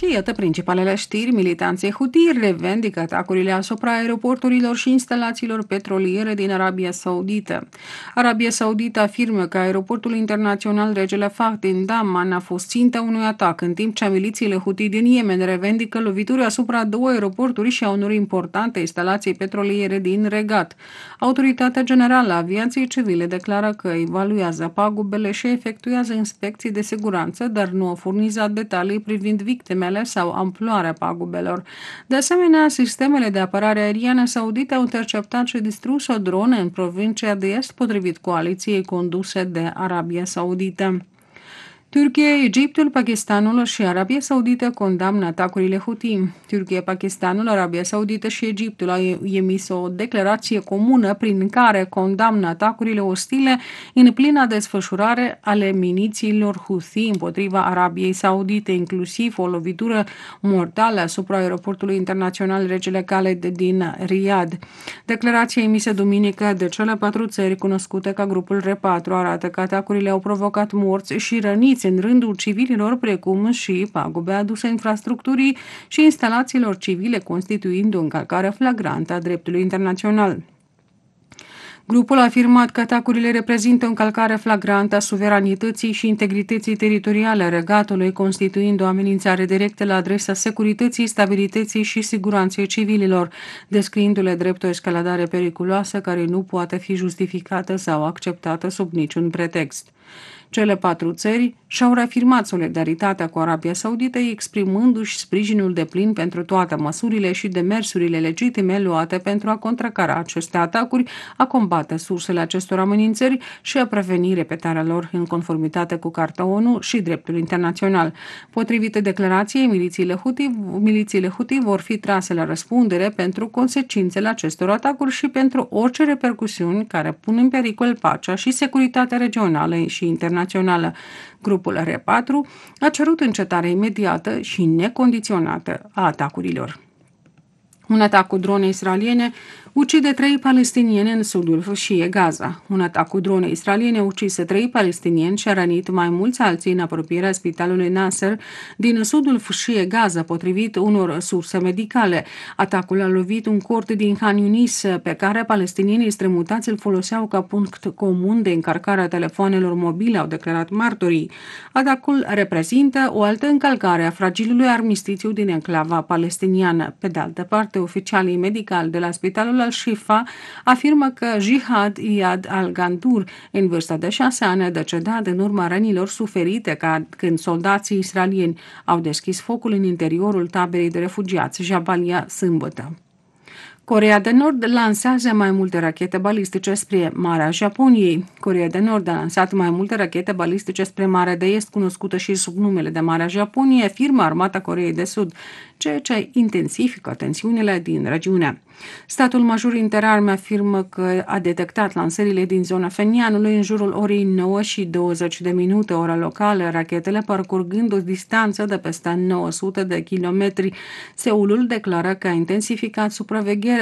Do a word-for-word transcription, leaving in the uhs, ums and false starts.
Și iată principalele știri. Militanții Houthi revendică atacurile asupra aeroporturilor și instalațiilor petroliere din Arabia Saudită. Arabia Saudită afirmă că aeroportul internațional Regele Fahd din Daman a fost ținta unui atac, în timp ce milițiile Houthi din Yemen revendică lovituri asupra două aeroporturi și a unor importante instalații petroliere din regat. Autoritatea Generală a Aviației Civile declară că evaluează pagubele și efectuează inspecții de siguranță, dar nu a furnizat detalii privind victimele sau amploarea pagubelor. De asemenea, sistemele de apărare aeriană saudite au interceptat și distrus o dronă în provincia de est, potrivit coaliției conduse de Arabia Saudită. Turcia, Egiptul, Pakistanul și Arabia Saudită condamnă atacurile Houthi. Turcia, Pakistanul, Arabia Saudită și Egiptul au emis o declarație comună prin care condamnă atacurile ostile în plină desfășurare ale milițiilor Houthi împotriva Arabiei Saudite, inclusiv o lovitură mortală asupra aeroportului internațional Regele Khaled din Riyadh. Declarația emisă duminică de cele patru țări cunoscute ca grupul R patru arată că atacurile au provocat morți și răniți în rândul civililor, precum și pagube aduse infrastructurii și instalațiilor civile, constituind o încălcare flagrantă a dreptului internațional. Grupul a afirmat că atacurile reprezintă o încălcare flagrantă a suveranității și integrității teritoriale a regatului, constituind o amenințare directă la adresa securității, stabilității și siguranței civililor, descriindu-le drept o escaladare periculoasă care nu poate fi justificată sau acceptată sub niciun pretext. Cele patru țări și-au reafirmat solidaritatea cu Arabia Saudită, exprimându-și sprijinul deplin pentru toate măsurile și demersurile legitime luate pentru a contracara aceste atacuri, a combate sursele acestor amenințări și a preveni repetarea lor în conformitate cu Carta O N U și dreptul internațional. Potrivit declarației, milițiile Houthi, milițiile Houthi vor fi trase la răspundere pentru consecințele acestor atacuri și pentru orice repercusiuni care pun în pericol pacea și securitatea regională și internațională. Grupul R patru a cerut încetarea imediată și necondiționată a atacurilor. Un atac cu drone israeliene ucide trei palestinieni în sudul fâșiei Gaza. Un atac cu drone israeliene ucise trei palestinieni și a rănit mai mulți alții în apropierea spitalului Nasser din sudul fâșiei Gaza, potrivit unor surse medicale. Atacul a lovit un cort din Khan Yunis, pe care palestinienii strămutați îl foloseau ca punct comun de încărcare a telefoanelor mobile, au declarat martorii. Atacul reprezintă o altă încălcare a fragilului armistițiu din enclava palestiniană. Pe de altă parte, oficialii medicali de la spitalul Al-Shifa afirmă că Jihad Iyad Al-Gandur, în vârstă de șase ani, a decedat în urma rănilor suferite ca când soldații israelieni au deschis focul în interiorul taberei de refugiați Jabalia sâmbătă. Coreea de Nord lansează mai multe rachete balistice spre Marea Japoniei. Coreea de Nord a lansat mai multe rachete balistice spre Marea de Est, cunoscută și sub numele de Marea Japoniei, afirmă Armata Coreei de Sud, ceea ce intensifică tensiunile din regiune. Statul major interarme afirmă că a detectat lansările din zona Phenianului în jurul orei nouă și douăzeci de minute, ora locală, rachetele parcurgând o distanță de peste nouă sute de kilometri. Seulul declară că a intensificat supravegherea